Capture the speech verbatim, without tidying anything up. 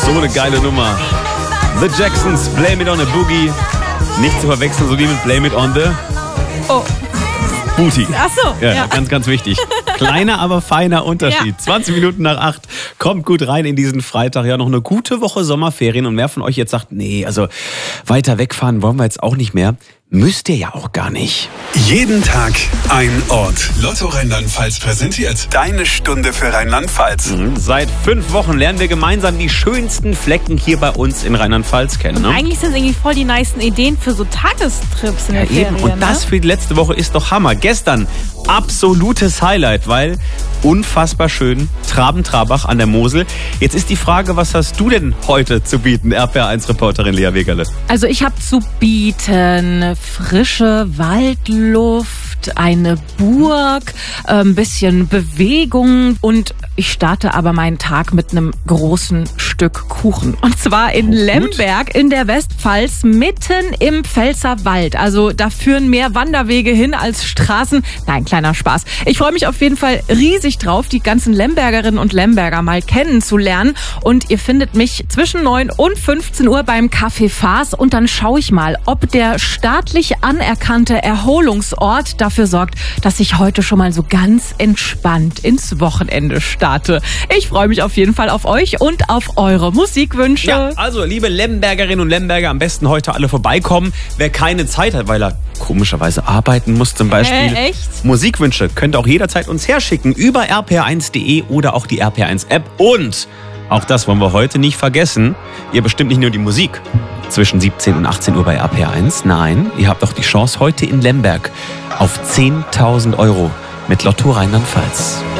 So eine geile Nummer. The Jacksons, Blame It on a Boogie. Nicht zu verwechseln, so wie mit Blame It on the... Oh. Booty. Ach so. Ja, Ja. ganz, ganz wichtig. Kleiner, aber feiner Unterschied. Ja. zwanzig Minuten nach acht. Kommt gut rein in diesen Freitag. Ja, noch eine gute Woche Sommerferien. Und wer von euch jetzt sagt, nee, also weiter wegfahren wollen wir jetzt auch nicht mehr. Müsst ihr ja auch gar nicht. Jeden Tag ein Ort. Lotto Rheinland-Pfalz präsentiert deine Stunde für Rheinland-Pfalz. Seit fünf Wochen lernen wir gemeinsam die schönsten Flecken hier bei uns in Rheinland-Pfalz kennen. Ne? Eigentlich sind es irgendwie voll die nicen Ideen für so Tagestrips in Ja, der Ferien. eben. Und das ne? für die letzte Woche ist doch Hammer. Gestern absolutes Highlight, weil unfassbar schön Traben-Trabach an der Mosel. Jetzt ist die Frage, was hast du denn heute zu bieten, R P R eins Reporterin Lea Wegerle? Also ich habe zu bieten frische Waldluft, eine Burg, ein bisschen Bewegung und ich starte aber meinen Tag mit einem großen Stück Kuchen. Und zwar in Lemberg in der Westpfalz, mitten im Pfälzer Wald. Also da führen mehr Wanderwege hin als Straßen. Nein, kleiner Spaß. Ich freue mich auf jeden Fall riesig drauf, die ganzen Lembergerinnen und Lemberger mal kennenzulernen. Und ihr findet mich zwischen neun und fünfzehn Uhr beim Café Faas. Und dann schaue ich mal, ob der staatlich anerkannte Erholungsort dafür sorgt, dass ich heute schon mal so ganz entspannt ins Wochenende starte. Ich freue mich auf jeden Fall auf euch und auf eure Musikwünsche. Ja, also liebe Lembergerinnen und Lemberger, am besten heute alle vorbeikommen. Wer keine Zeit hat, weil er komischerweise arbeiten muss zum Beispiel. Äh, echt? Musikwünsche könnt ihr auch jederzeit uns herschicken über r p r eins punkt de oder auch die R P R eins App. Und auch das wollen wir heute nicht vergessen. Ihr bestimmt nicht nur die Musik zwischen siebzehn und achtzehn Uhr bei R P R eins. Nein, ihr habt auch die Chance heute in Lemberg auf zehntausend Euro mit Lotto Rheinland-Pfalz.